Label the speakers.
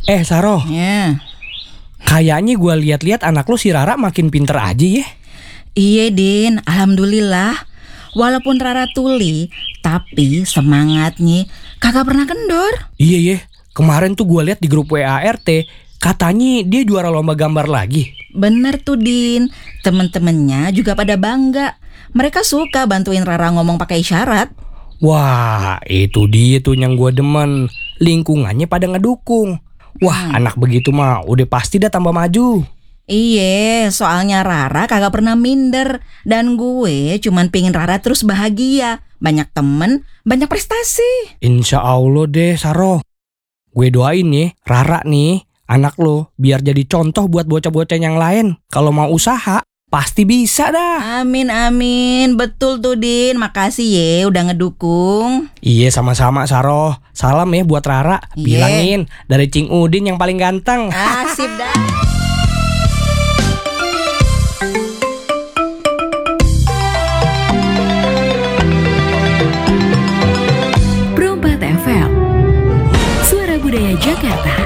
Speaker 1: Saroh,
Speaker 2: Ya.
Speaker 1: kayaknya gue lihat-lihat anak lo si Rara makin pinter aja ya.
Speaker 2: Iya Din, alhamdulillah. Walaupun Rara tuli, tapi semangatnya kagak pernah kendor.
Speaker 1: Iya ya, kemarin tuh gue lihat di grup WA RT, katanya dia juara lomba gambar lagi.
Speaker 2: Bener tuh Din, temen-temennya juga pada bangga. Mereka suka bantuin Rara ngomong pakai isyarat.
Speaker 1: Wah, itu dia tuh yang gue demen. Lingkungannya pada ngedukung. Wah, anak begitu mah udah pasti dah tambah maju.
Speaker 2: Iya, soalnya Rara kagak pernah minder. Dan gue cuman pingin Rara terus bahagia. Banyak temen, banyak prestasi.
Speaker 1: Insya Allah deh, Saroh. Gue doain nih, Rara nih, anak lo biar jadi contoh buat bocah-bocah yang lain. Kalau mau usaha, pasti bisa dah.
Speaker 2: Amin, amin. Betul tuh Din, makasih ya udah ngedukung.
Speaker 1: Iya, sama-sama, Saroh. Salam ya buat Rara.
Speaker 2: Iya.
Speaker 1: Bilangin dari Cing Udin yang paling ganteng.
Speaker 2: Sip dah.
Speaker 3: Pro 4 FM, Suara Budaya Jakarta.